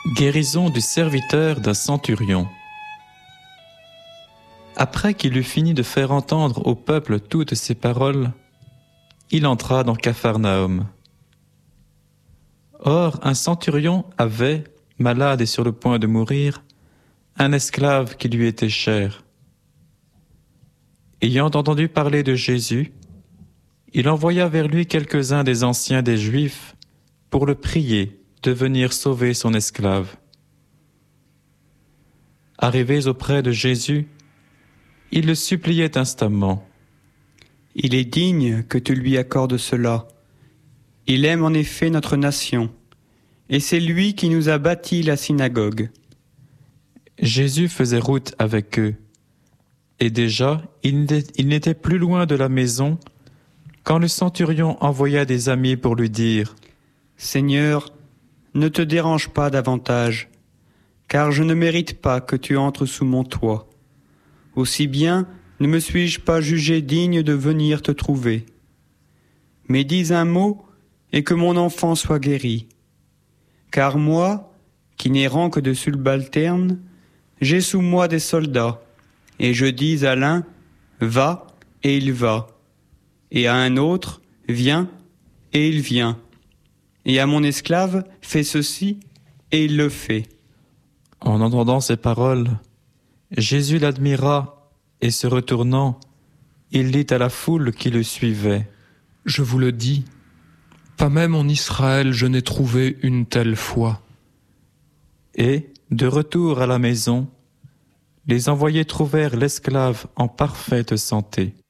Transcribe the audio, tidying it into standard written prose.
Guérison du serviteur d'un centurion. Après qu'il eut fini de faire entendre au peuple toutes ces paroles, il entra dans Capharnaüm. Or, un centurion avait, malade et sur le point de mourir, un esclave qui lui était cher. Ayant entendu parler de Jésus, il envoya vers lui quelques-uns des anciens des Juifs pour le prier de venir sauver son esclave. Arrivés auprès de Jésus, ils le suppliaient instamment. « Il est digne que tu lui accordes cela. Il aime en effet notre nation, et c'est lui qui nous a bâti la synagogue. » Jésus faisait route avec eux, et déjà il n'était plus loin de la maison quand le centurion envoya des amis pour lui dire « Seigneur, ne te dérange pas davantage, car je ne mérite pas que tu entres sous mon toit. Aussi bien ne me suis-je pas jugé digne de venir te trouver. Mais dis un mot et que mon enfant soit guéri. Car moi, qui n'ai rang que de subalterne, j'ai sous moi des soldats, et je dis à l'un, va, et il va, et à un autre, viens, et il vient, et à mon esclave, fais ceci, et il le fait. » En entendant ces paroles, Jésus l'admira, et se retournant, il dit à la foule qui le suivait : « Je vous le dis, pas même en Israël je n'ai trouvé une telle foi. » Et, de retour à la maison, les envoyés trouvèrent l'esclave en parfaite santé.